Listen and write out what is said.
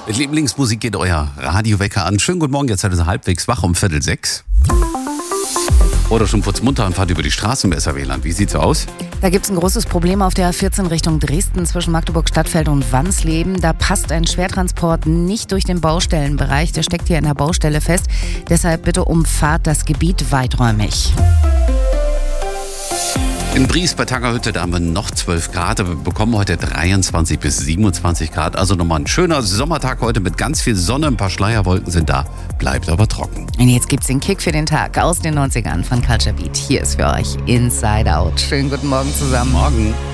Mit Lieblingsmusik geht euer Radiowecker an. Schönen guten Morgen, jetzt seid ihr so halbwegs wach um 5:45. Oder schon putzmunter und fahrt über die Straßen im SRW-Land. Wie sieht's aus? Da gibt es ein großes Problem auf der A14 Richtung Dresden zwischen Magdeburg-Stadtfeld und Wansleben. Da passt ein Schwertransport nicht durch den Baustellenbereich. Der steckt hier in der Baustelle fest. Deshalb bitte umfahrt das Gebiet weiträumig. In Bries bei Tangerhütte, da haben wir noch 12 Grad, aber wir bekommen heute 23 bis 27 Grad. Also nochmal ein schöner Sommertag heute mit ganz viel Sonne, ein paar Schleierwolken sind da, bleibt aber trocken. Und jetzt gibt's den Kick für den Tag aus den 90ern von Culture Beat. Hier ist für euch Inside Out. Schönen guten Morgen zusammen. Morgen.